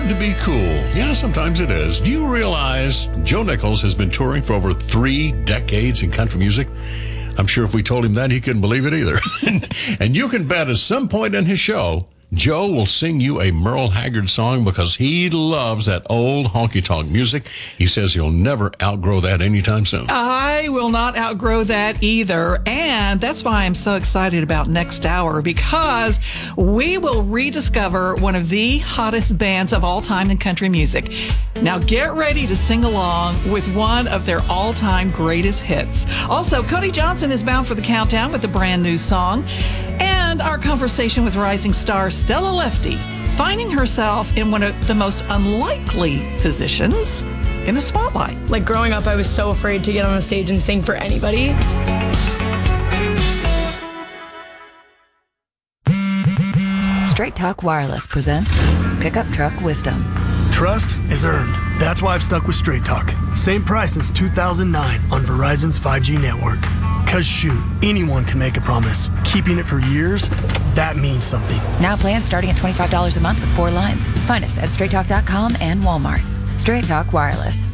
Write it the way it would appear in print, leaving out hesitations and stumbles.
to be cool. Yeah, sometimes it is. Do you realize Joe Nichols has been touring for over 3 decades in country music? I'm sure if we told him that, he couldn't believe it either. And you can bet at some point in his show, Joe will sing you a Merle Haggard song because he loves that old honky-tonk music. He says he'll never outgrow that anytime soon. I will not outgrow that either. And that's why I'm so excited about next hour, because we will rediscover one of the hottest bands of all time in country music. Now get ready to sing along with one of their all-time greatest hits. Also, Cody Johnson is bound for the countdown with a brand new song. And our conversation with rising star Stella Lefty, finding herself in one of the most unlikely positions in the spotlight. Like growing up, I was so afraid to get on a stage and sing for anybody. Straight Talk Wireless presents Pickup Truck Wisdom. Trust is earned. That's why I've stuck with Straight Talk. Same price since 2009 on Verizon's 5G network. Cause shoot, anyone can make a promise. Keeping it for years, that means something. Now plans starting at $25 a month with 4 lines. Find us at straighttalk.com and Walmart. Straight Talk Wireless.